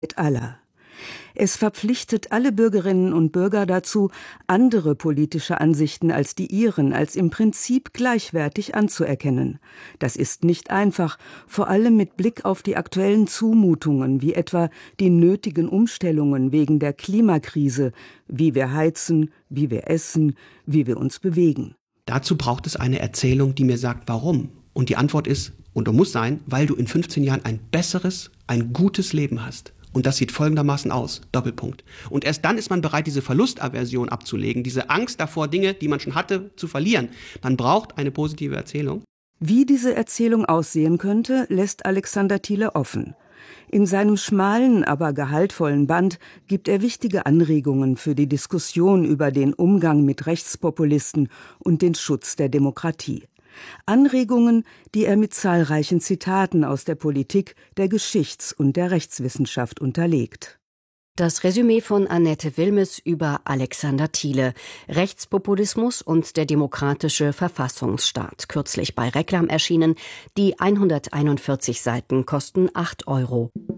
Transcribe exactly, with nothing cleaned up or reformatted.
aller. Es verpflichtet alle Bürgerinnen und Bürger dazu, andere politische Ansichten als die ihren als im Prinzip gleichwertig anzuerkennen. Das ist nicht einfach, vor allem mit Blick auf die aktuellen Zumutungen, wie etwa die nötigen Umstellungen wegen der Klimakrise, wie wir heizen, wie wir essen, wie wir uns bewegen. Dazu braucht es eine Erzählung, die mir sagt, warum. Und die Antwort ist, und muss sein, weil du in fünfzehn Jahren ein besseres, ein gutes Leben hast. Und das sieht folgendermaßen aus, Doppelpunkt. Und erst dann ist man bereit, diese Verlustaversion abzulegen, diese Angst davor, Dinge, die man schon hatte, zu verlieren. Man braucht eine positive Erzählung. Wie diese Erzählung aussehen könnte, lässt Alexander Thiele offen. In seinem schmalen, aber gehaltvollen Band gibt er wichtige Anregungen für die Diskussion über den Umgang mit Rechtspopulisten und den Schutz der Demokratie. Anregungen, die er mit zahlreichen Zitaten aus der Politik, der Geschichts- und der Rechtswissenschaft unterlegt. Das Resümee von Annette Wilmes über Alexander Thiele, Rechtspopulismus und der demokratische Verfassungsstaat, kürzlich bei Reklam erschienen. Die hunderteinundvierzig Seiten kosten acht Euro.